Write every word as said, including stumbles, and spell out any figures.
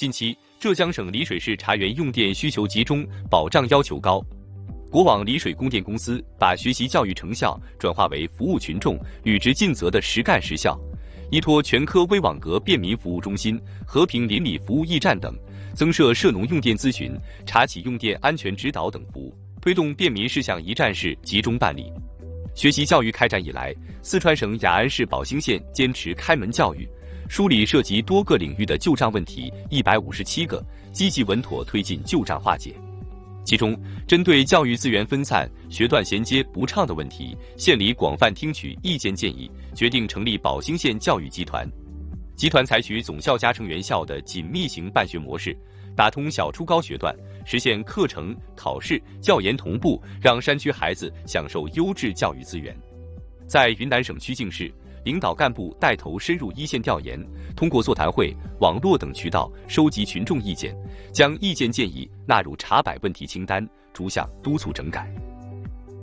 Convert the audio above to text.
近期，浙江省丽水市茶园用电需求集中，保障要求高。国网丽水供电公司把学习教育成效转化为服务群众、履职尽责的实干实效，依托全科微网格便民服务中心、和平邻里服务驿站等，增设涉农用电咨询、查起用电安全指导等服务，推动便民事项一站式集中办理。学习教育开展以来，四川省雅安市宝兴县坚持开门教育，梳理涉及多个领域的旧账问题一百五十七个，积极稳妥推进旧账化解。其中，针对教育资源分散、学段衔接不畅的问题，县里广泛听取意见建议，决定成立宝兴县教育集团。集团采取总校加成员校的紧密型办学模式，打通小初高学段，实现课程、考试、教研同步，让山区孩子享受优质教育资源。在云南省曲靖市，领导干部带头深入一线调研，通过座谈会、网络等渠道收集群众意见，将意见建议纳入查摆问题清单，逐项督促整改。